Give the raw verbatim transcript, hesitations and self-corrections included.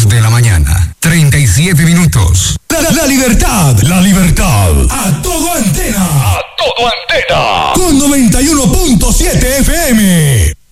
dos de la mañana, treinta y siete minutos. La, la libertad, la libertad. A todo antena. A todo antena. Con noventa y uno punto siete F M.